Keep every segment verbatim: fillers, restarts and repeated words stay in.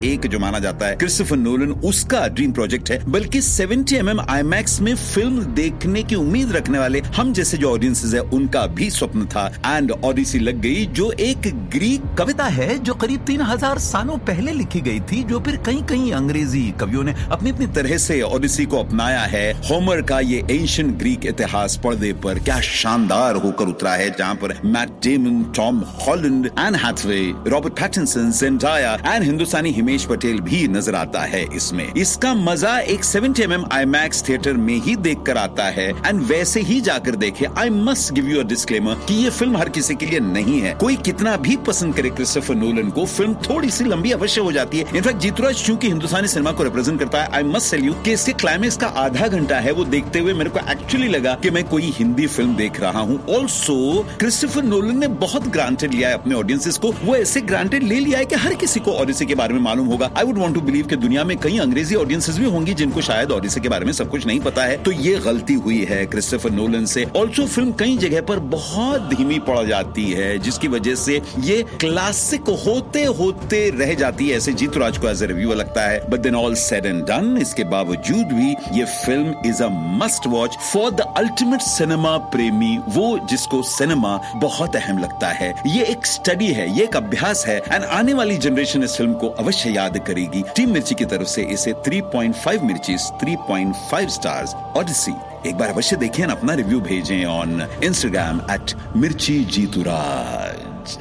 एक जो माना जाता है क्रिस्टोफर नोलन, उसका ड्रीम प्रोजेक्ट है, बल्कि सेवेंटी एम एम आईमैक्स में फिल्म देखने की उम्मीद रखने वाले हम जैसे जो ऑडियंसेस है उनका भी स्वप्न था। एंड ऑडिसी लग गई, जो एक ग्रीक कविता है जो करीब तीन हजार सालों पहले लिखी गई थी, जो फिर कई कई अंग्रेजी कवियों ने अपनी अपनी तरह से ऑडिसी को अपनाया है। होमर का ये एंशिएंट ग्रीक इतिहास पर्दे पर क्या शानदार होकर उतरा है, जहां पर Matt Damon, Tom Holland, N Hathaway, Robert Pattinson, ज़ेंडाया and हिंदुस्तानी हिमेश पटेल भी नजर आता है इसमें। इसका मजा एक seventy M M IMAX theatre में ही देखकर आता है, एंड वैसे ही जाकर देखे। I must give you a disclaimer कि ये फिल्म हर किसी के लिए नहीं है। कोई कितना भी पसंद करे क्रिस्टोफर नोलन को, फिल्म थोड़ी सी लंबी अवश्य हो जाती है। इनफैक्ट जीतूराज चूंकि हिंदुस्तानी सिनेमा को रिप्रेजेंट करता है, आई मस्ट टेल यू कि इसके क्लाइमेक्स का आधा घंटा है, वो देखते हुए मेरे को एक्चुअली लगा कि मैं कोई हिंदी फिल्म देख रहा हूं। ऑल्सो क्रिस्टोफर नोलन ने बहुत ग्रांटेड लिया है अपने ऑडियंसेस को, वो ऐसे ग्रांटेड ले लिया है कि हर किसी को ऑडिसी के बारे में मालूम होगा। I would want to believe कि दुनिया में कई अंग्रेजी ऑडियंसेस भी होंगी जिनको शायद ऑडिसी के बारे में सब कुछ नहीं पता है। तो ये गलती हुई है क्रिस्टोफर नोलन से। ऑल्सो फिल्म कई जगह पर बहुत धीमी पड़ जाती है, जिसकी वजह से ये क्लासिक होते होते रह जाती है, ऐसे जीतूराज को एज ए रिव्यूअर लगता है। But then all said and done, इसके बावजूद भी ये film is a must watch for the ultimate cinema प्रेमी, वो जिसको सिनेमा बहुत अहम लगता है। ये एक स्टडी है, ये एक अभ्यास है, एंड आने वाली जनरेशन इस फिल्म को अवश्य याद करेगी। टीम मिर्ची की तरफ से इसे three point five मिर्चीज, three point five stars Odyssey. एक बार अवश्य देखें, अपना रिव्यू भेजें ऑन इंस्टाग्राम एट मिर्ची जीतूराज।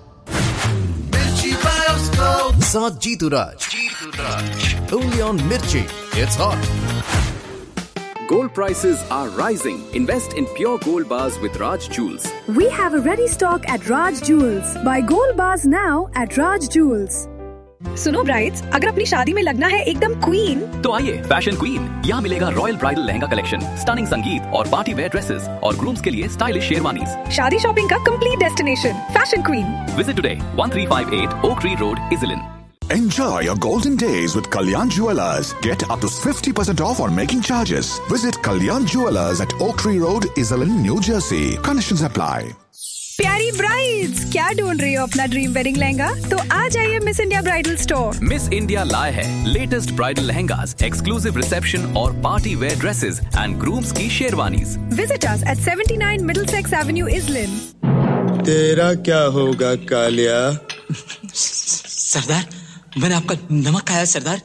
साथ जीतूराज, only on Mirchi. It's hot. Gold prices are rising. Invest in pure gold bars with Raj Jewels. We have a ready stock at Raj Jewels. Buy gold bars now at Raj Jewels. सुनो brides, अगर अपनी शादी में लगना है एकदम queen, तो आइए फैशन क्वीन। यहाँ मिलेगा royal bridal lehenga collection, stunning संगीत और पार्टी वेयर ड्रेसेस, और ग्रूम्स के लिए स्टाइलिश शेरवानीज। शादी शॉपिंग का complete destination, fashion queen. Visit today, one three five eight Oak Tree Road, Iselin. Enjoy your golden days with Kalyan Jewellers. Get up to fifty percent off on making charges. Visit Kalyan Jewellers at Oak Tree Road, Iselin, New Jersey. Conditions apply. प्यारी brides, क्या ढूंढ रही हो अपना dream wedding lehenga? तो आ जाइए miss India bridal store. Miss India लाए है latest bridal lehengas, exclusive reception और party wear dresses and grooms की sherwanis. Visit us at seventy nine Middlesex Avenue, इजलिन। तेरा क्या होगा कालिया? सरदार, मैंने आपका नमक खाया सरदार।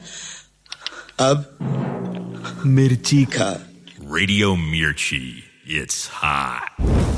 अब मिर्ची खा। Radio Mirchi, it's hot.